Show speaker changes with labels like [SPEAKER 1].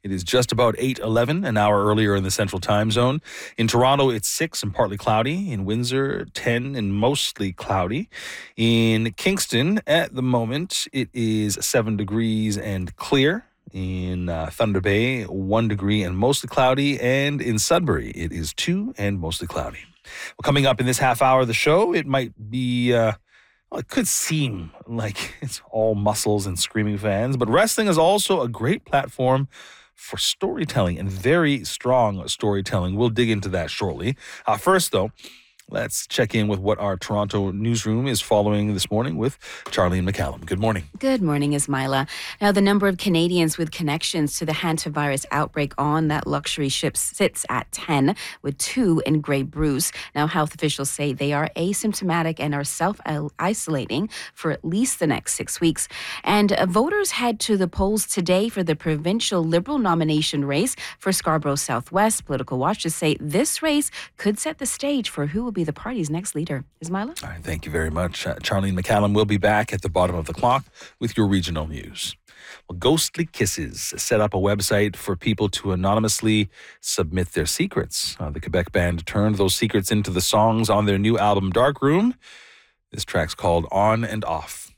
[SPEAKER 1] It is just about 8:11, an hour earlier in the Central Time Zone. In Toronto, it's 6 and partly cloudy. In Windsor, 10 and mostly cloudy. In Kingston, at the moment, it is 7 degrees and clear. In Thunder Bay, 1 degree and mostly cloudy. And in Sudbury, it is 2 and mostly cloudy. Well, coming up in this half hour of the show, it might be... it could seem like it's all muscles and screaming fans, but wrestling is also a great platform for storytelling and very strong storytelling. We'll dig into that shortly. First, though, let's check in with what our Toronto newsroom is following this morning with Charlene McCallum. Good morning.
[SPEAKER 2] Good morning, Ismaila. Now, the number of Canadians with connections to the hantavirus outbreak on that luxury ship sits at 10, with 2 in Grey Bruce. Now, health officials say they are asymptomatic and are self-isolating for at least the next 6 weeks. And voters head to the polls today for the provincial Liberal nomination race for Scarborough Southwest. Political watchers say this race could set the stage for who will be the party's next leader. Ismaila?
[SPEAKER 1] All right, thank you very much. Charlene McCallum will be back at the bottom of the clock with your regional news. Well, Ghostly Kisses set up a website for people to anonymously submit their secrets. The Quebec band turned those secrets into the songs on their new album, Dark Room. This track's called On and Off.